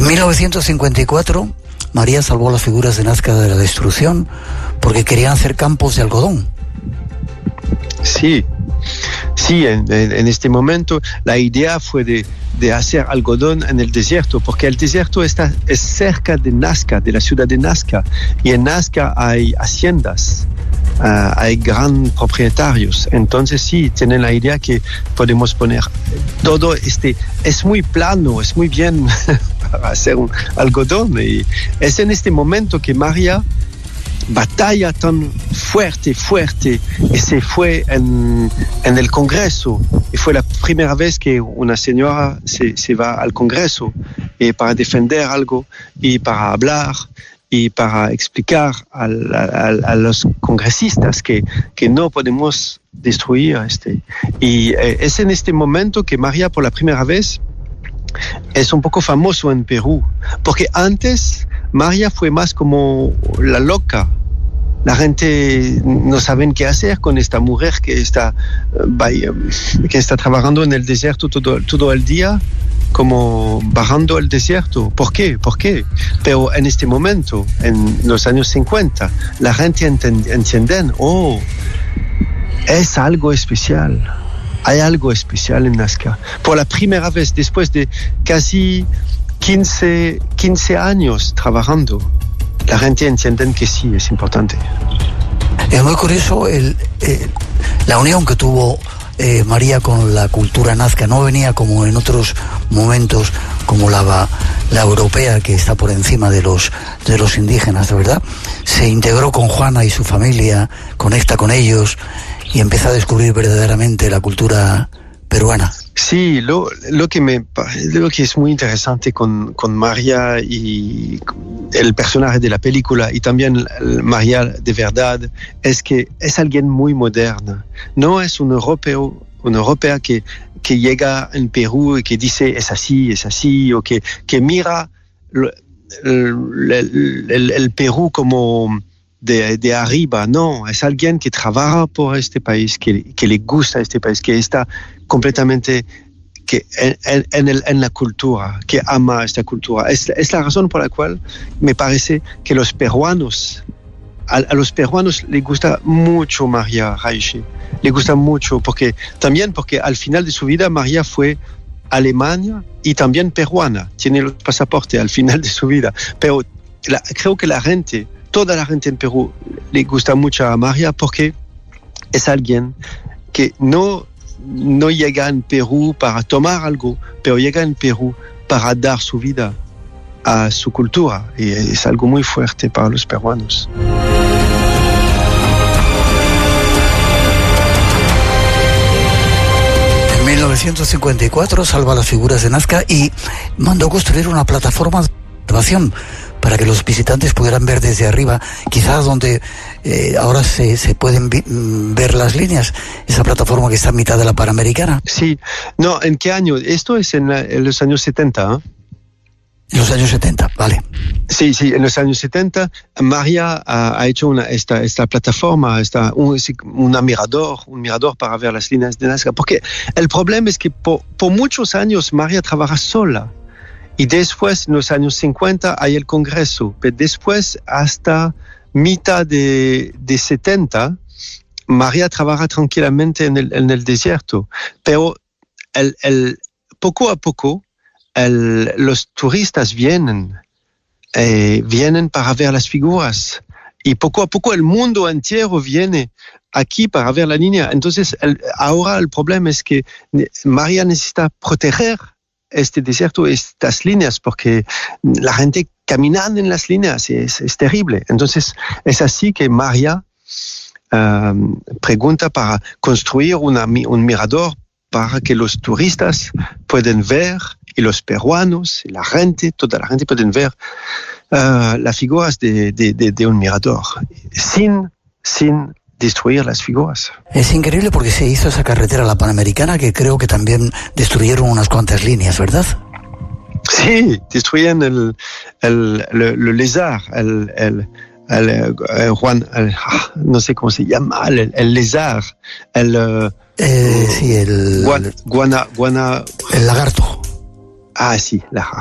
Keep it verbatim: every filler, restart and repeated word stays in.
En mil novecientos cincuenta y cuatro, María salvó las figuras de Nazca de la destrucción porque querían hacer campos de algodón. Sí, sí, en, en, en este momento la idea fue de, de hacer algodón en el desierto, porque el desierto está es cerca de Nazca, de la ciudad de Nazca, y en Nazca hay haciendas, uh, hay gran propietarios, entonces sí, tienen la idea que podemos poner todo este, es muy plano, es muy bien para hacer un algodón, y es en este momento que María batalla tan fuerte, fuerte, y se fue en, en el Congreso, y fue la primera vez que una señora se, se va al Congreso y para defender algo y para hablar y para explicar a, a, a los congresistas que, que no podemos destruir este. Y eh, es en este momento que María por la primera vez es un poco famoso en Perú, porque antes María fue más como la loca. La gente no sabe qué hacer con esta mujer que está, que está trabajando en el desierto todo, todo el día, como bajando el desierto. ¿Por qué? ¿Por qué? Pero en este momento, en los años cincuenta, la gente entiende, oh, es algo especial. Hay algo especial en Nazca. Por la primera vez, después de casi quince, quince años trabajando, la gente entiende que sí, es importante. Es muy curioso el, eh, la unión que tuvo eh, María con la cultura nazca. No venía como en otros momentos, como la, la europea, que está por encima de los, de los indígenas, ¿verdad? Se integró con Juana y su familia, conecta con ellos y empieza a descubrir verdaderamente la cultura peruana. Sí, lo, lo, que me, lo que es muy interesante con, con María y el personaje de la película y también María de verdad es que es alguien muy moderna. No es un europeo, una europea que, que llega en Perú y que dice es así, es así, o que, que mira el, el, el, el Perú como de, de arriba. No, es alguien que trabaja por este país, que, que le gusta este país, que está completamente que en, en, el, en la cultura, que ama esta cultura. Es, es la razón por la cual me parece que los peruanos, a, a los peruanos les gusta mucho María Raiche, les gusta mucho, porque también porque al final de su vida María fue alemana y también peruana, tiene el pasaporte al final de su vida, pero la, creo que la gente, toda la gente en Perú le gusta mucho a María porque es alguien que no no llega en Perú para tomar algo, pero llega en Perú para dar su vida a su cultura, y es algo muy fuerte para los peruanos. En mil novecientos cincuenta y cuatro salva las figuras de Nazca y mandó construir una plataforma de observación para que los visitantes pudieran ver desde arriba, quizás donde eh, ahora se, se pueden vi, ver las líneas, esa plataforma que está a mitad de la Panamericana. Sí, no, ¿en qué año? Esto es en, la, en los años setenta, ¿eh? En los años setenta, vale. Sí, sí, en los años setenta, María ha, ha hecho una, esta, esta plataforma, esta, un, un mirador, un mirador para ver las líneas de Nazca, porque el problema es que por, por muchos años María trabaja sola. Y después, en los años cincuenta, hay el Congreso. Pero después, hasta mitad de, de setenta, María trabaja tranquilamente en el, en el desierto. Pero el, el, poco a poco, el, los turistas vienen, eh, vienen para ver las figuras. Y poco a poco el mundo entero viene aquí para ver la línea. Entonces, el, ahora el problema es que María necesita proteger este desierto, estas líneas, porque la gente caminando en las líneas es, es terrible. Entonces, es así que María um, pregunta para construir una, un mirador para que los turistas puedan ver, y los peruanos, y la gente, toda la gente pueden ver uh, las figuras de, de, de, de un mirador, sin, sin destruir las figuras. Es increíble porque se hizo esa carretera, la Panamericana, que creo que también destruyeron unas cuantas líneas, ¿verdad? Sí, destruyen el, el, el, el lézard, el, el, el, el Juan, el, no sé cómo se llama, el, el lézard, el, eh, sí, el, guana, guana, guana, el lagarto. Ah, sí, la